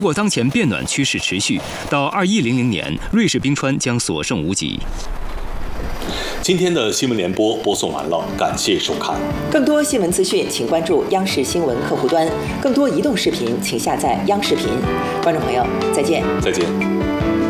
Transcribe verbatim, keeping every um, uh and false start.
如果当前变暖趋势持续，到二一零零年，瑞士冰川将所剩无几。 今天的新闻联播播送完了，感谢收看。 更多新闻资讯，请关注央视新闻客户端；更多移动视频，请下载央视频。观众朋友，再见。 再见。